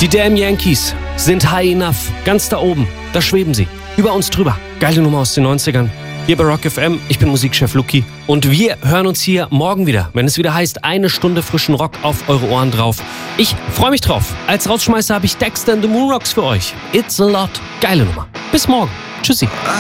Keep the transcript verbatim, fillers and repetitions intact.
Die Damn Yankees sind high enough. Ganz da oben. Da schweben sie. Über uns drüber. Geile Nummer aus den neunzigern. Hier bei Rock F M. Ich bin Musikchef Luki. Und wir hören uns hier morgen wieder, wenn es wieder heißt, eine Stunde frischen Rock auf eure Ohren drauf. Ich freue mich drauf. Als Rausschmeißer habe ich Dexter and the Moonrocks für euch. It's a lot. Geile Nummer. Bis morgen. Tschüssi.